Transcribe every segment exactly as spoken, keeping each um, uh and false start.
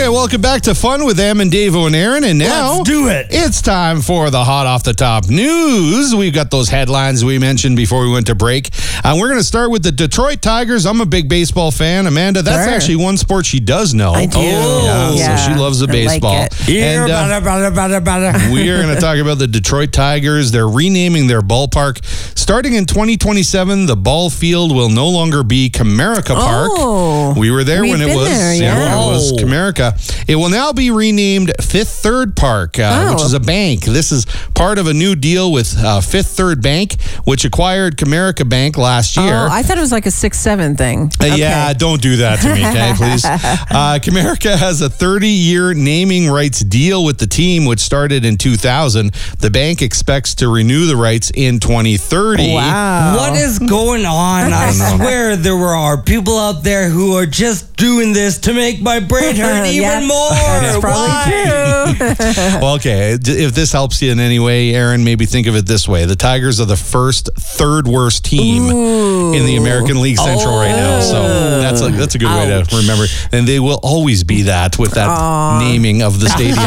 Okay, welcome back to Fun with Em and Davo and Aaron. And now, let's do it. It's time for the hot off the top news. We've got those headlines we mentioned before we went to break. And we're going to start with the Detroit Tigers. I'm a big baseball fan. Amanda, that's Sure. actually one sport she does know. I do. Yeah, Yeah. so she loves the I like baseball. it. Here, And, uh, bada, bada, bada, bada. we are going to talk about the Detroit Tigers. They're renaming their ballpark. Starting in twenty twenty-seven, the ball field will no longer be Comerica Park. Oh, we were there we've when it been was. there, yeah. it was Oh. Comerica. It will now be renamed Fifth Third Park, uh, Oh. which is a bank. This is part of a new deal with uh, Fifth Third Bank, which acquired Comerica Bank last year. Oh, I thought it was like a six seven thing. Uh, Okay. Yeah, don't do that to me, okay, please. Uh, Comerica has a thirty-year naming rights deal with the team, which started in two thousand. The bank expects to renew the rights in twenty thirty. Wow. What is going on? I swear there were are people out there who are just doing this to make my brain hurt even Yeah, more. That's probably Why? true. Well, okay, d- if this helps you in any way, Aaron, maybe think of it this way. The Tigers are the first third worst team in the American League Central right now. So that's a, that's a good way Ouch. to remember. And they will always be that with that naming of the stadium.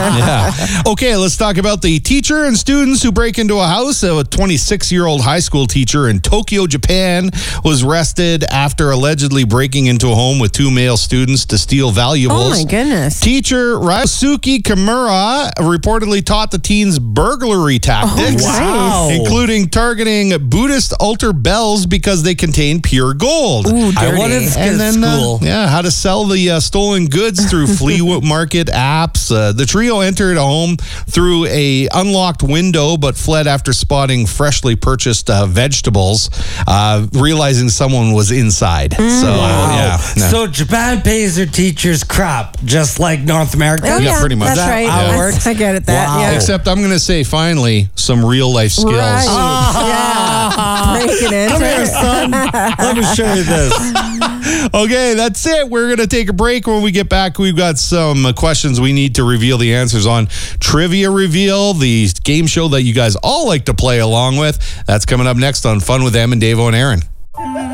Yeah. Okay, let's talk about the teacher and students who break into a house. A twenty-six-year-old high school teacher in Tokyo, Japan was arrested after allegedly breaking into a home with two male students to steal valuables. Oh, my goodness. Teacher Ryosuke Kimura reportedly taught the teens burglary tactics, Oh, wow. including targeting Buddhist altar bells because they contain pure gold. Ooh, I dirty. wanted to skip And then, uh, school. yeah, how to sell the uh, stolen goods through flea market apps. Uh, the trio entered a home through a unlocked window, but fled after spotting freshly purchased uh, vegetables, uh, realizing someone was inside. So, yeah. no. So Japan pays their teachers crap, just like North America. Oh, Yeah, yeah, pretty much. That's Is that right. how it That's- works? I get it. That, Wow. yeah. Except I'm going to say, finally, some real life skills. Right. Yeah. Breaking it. Come here, son. Let me show you this. Okay, that's it. We're going to take a break. When we get back, we've got some uh, questions we need to reveal the answers on. Trivia Reveal, the game show that you guys all like to play along with. That's coming up next on Fun with Em and Davo and Aaron.